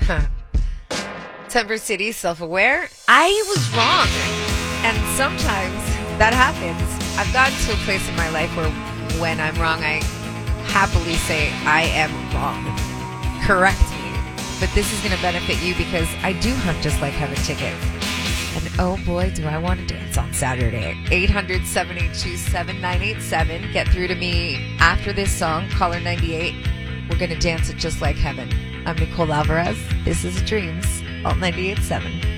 Temper City, self-aware. I was wrong. And sometimes that happens. I've gotten to a place in my life where when I'm wrong, I happily say I am wrong. Correct me. But this is going to benefit you because I do have Just Like Heaven tickets. And oh boy, do I want to dance on Saturday. 800-782-7987. Get through to me after this song, caller 98. We're going to dance it Just Like Heaven. I'm Nicole Alvarez. This is Dreams, Alt 98.7.